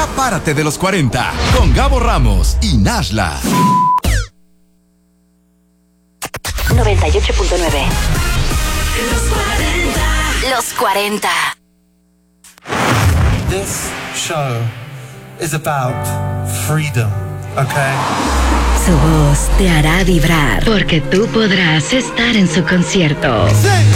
Párate de los 40 con Gabo Ramos y Nashla. 98.9. Los 40. This show is about freedom, okay? Su voz te hará vibrar porque tú podrás estar en su concierto. Sí.